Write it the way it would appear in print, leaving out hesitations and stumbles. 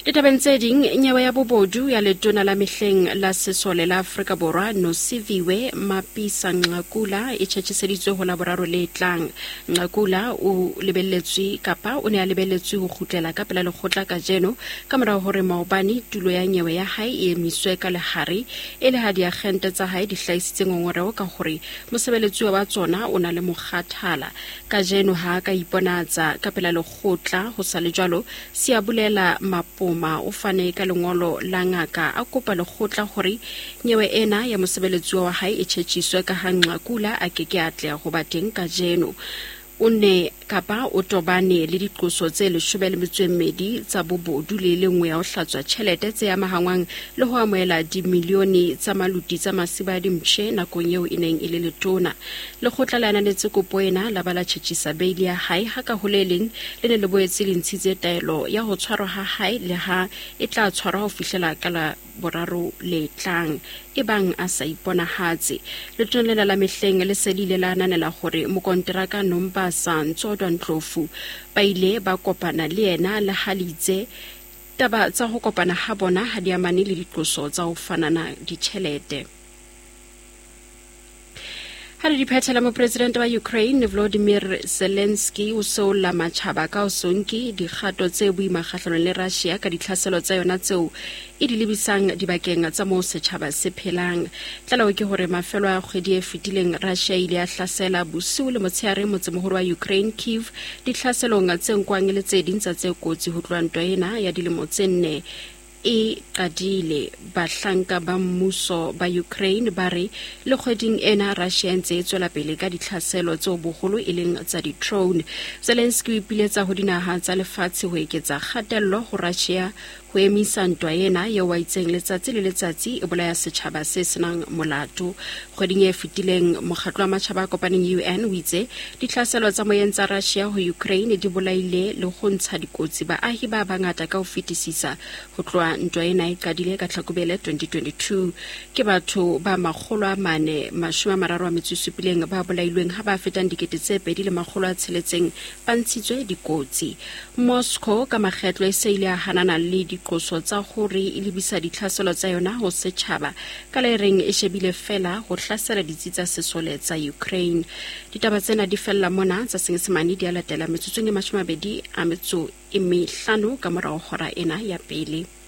Ditabeng tse ding nyewe ya bobodu ya letona la mehleng la sesole la Afrika Borwa Nosiviwe Mapisa Nqakula e tjhetjhiseditswe ho la boraro le tlang. Nqakula o lebelletswe kapa o ne a lebelletswe ho kgutlela ka pela lekgotla ka jeno ka morao hore maobane tulo ya nyewe ya hae e emiswe ka lehare e le ha diagente tsa hae di hlahisitse ngongoreo ka hore mosebeletsi wa tsona o na le mokgathala. Ka jeno ha ka iponatsa ka pela lekgotla ho sa le jwalo Siabulela Mapoma o fane ka lengolo la ngaka a kopa lekgotla hore nyewe ena ya mosebeletsi wa hae e tjhetjhiswe ka ha Nqakula a keke a tleha ho ba teng ka jeno. O ne kapa o tobane le diqoso tse 12 tsa bobodu le lengwe ya ho hlatswa tjhelete tse amahangwang le ho amohela dimilione tsa maluti tsa masiba dimtshe nakong eo e neng e le letona. Lekgotla la ananetse kopo ena la bala tjhetjhisa beili ya hae ha ka holeleng le ne le boetse le ntshitse taelo ya ho tshwarwa ha hae le ha e tla tshwarwa ho fihlela ka la boraro le tlang ebang a sa iponahatse. Letona lena la mehleng le se le la ananela hore mokonteraka Nomba Santsodwa Ndlovu ba ile ba kopana le yena le halitse taba tsa ho kopana ha bona ha di amane le diqoso tsa ho fanana ditjhelete. Hadi diphethela mo president wa Ukraine Volodymyr Zelensky o sola matjhaba ka osonki dikgato tse boima kgahlano le Russia ka ditlhaselo tsa yona tseo e di lebisang dibakeng tsa mo setjhaba se phelang. Tlalo ke hore mafelo a kgwedi e fetileng Russia ile ya hlasela bosiu le motshehare motsemoholo wa Ukraine Kyiv ditlhaselong tse nkwang le tse ding tsa tse kotsi ho tloha ntwa ena ya dilemo tse 4 e qadile. Bahlanka ba mmuso ba Ukraine ba re le kgweding ena Russia ntse e tswela pele ka ditlhaselo tse boholo e leng tsa di-drone. Zelensky o ipiletsa ho dinaha tsa lefatshe ho eketsa kgatello ho Russia ho emisa ntwa ena eo wa itseng letsatsi le letsatsi e bolaya setjhaba se senang molato. Kgweding e fetileng mokgatlo wa matjhaba a kopaneng UN o itse ditlhaselo tsa moyeng tsa Russia ho Ukraine di bolaile le ho ntsha dikotsi baahi ba bangata ka ho fetisisa ho tloha ntwa ena e qadile ka Tlhakubele 2022. Ke batho ba 437 ba bolailweng ha ba fetang 2,600 ba ntshitswe dikotsi. Moscow ka makgetlo e se ile a hanana le diqoso tsa hore e lebisa ditlhaselo tsa yona ho setjhaba ka le reng e shebile fela ho hlasela ditsi tsa sesole tsa Ukraine. Ditaba tsena di fella mona tsa Senyesemane di a latela metsotsong e 25 ka morao hora ena ya pele.